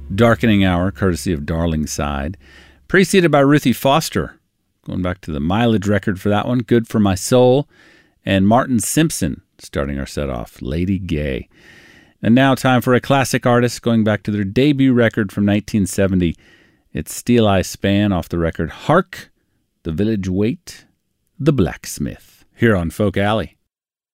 Darkening Hour, courtesy of Darling Side. Preceded by Ruthie Foster. Going back to the mileage record for that one, Good for My Soul. And Martin Simpson, starting our set off, Lady Gay. And now time for a classic artist, going back to their debut record from 1970. It's Steel Eye Span off the record Hark, The Village Wait, The Blacksmith, here on Folk Alley.